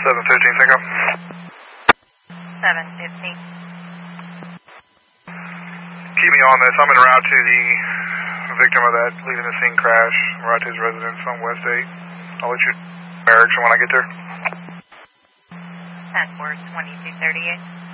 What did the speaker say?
715, Cinco. 715. Keep me on this. I'm en route to the victim of that leaving the scene crash. En route to his residence on West 8. I'll let you know direction when I get there. Password 2238.